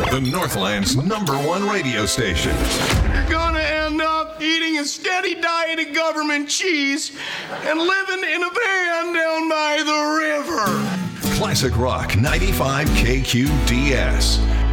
The Northland's #1 radio station. You're gonna end up eating a steady diet of government cheese and living in a van down by the river. Classic Rock 95 KQDS.